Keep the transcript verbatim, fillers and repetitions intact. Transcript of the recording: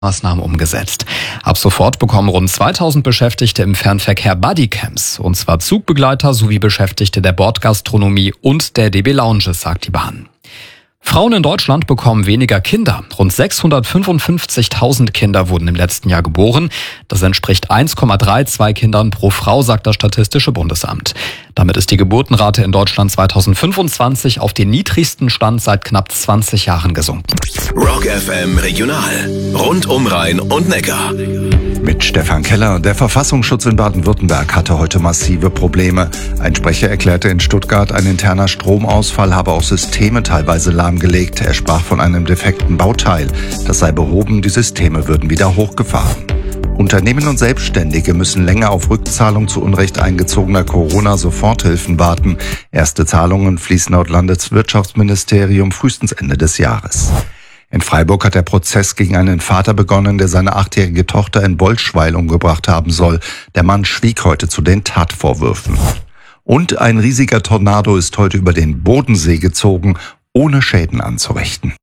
Maßnahmen umgesetzt. Ab sofort bekommen rund zweitausend Beschäftigte im Fernverkehr Bodycams, und zwar Zugbegleiter sowie Beschäftigte der Bordgastronomie und der D B Lounges, sagt die Bahn. Frauen in Deutschland bekommen weniger Kinder. Rund sechshundertfünfundfünfzigtausend Kinder wurden im letzten Jahr geboren. Das entspricht eins Komma zweiunddreißig Kindern pro Frau, sagt das Statistische Bundesamt. Damit ist die Geburtenrate in Deutschland zweitausendfünfundzwanzig auf den niedrigsten Stand seit knapp zwanzig Jahren gesunken. Rock F M Regional. Rund um Rhein und Neckar. Mit Stefan Keller. Der Verfassungsschutz in Baden-Württemberg hatte heute massive Probleme. Ein Sprecher erklärte in Stuttgart, ein interner Stromausfall habe auch Systeme teilweise lahmgelegt. Er sprach von einem defekten Bauteil. Das sei behoben, die Systeme würden wieder hochgefahren. Unternehmen und Selbstständige müssen länger auf Rückzahlung zu Unrecht eingezogener Corona-Soforthilfen warten. Erste Zahlungen fließen laut Landeswirtschaftsministerium frühestens Ende des Jahres. In Freiburg hat der Prozess gegen einen Vater begonnen, der seine achtjährige Tochter in Bolschweil umgebracht haben soll. Der Mann schwieg heute zu den Tatvorwürfen. Und ein riesiger Tornado ist heute über den Bodensee gezogen, ohne Schäden anzurichten.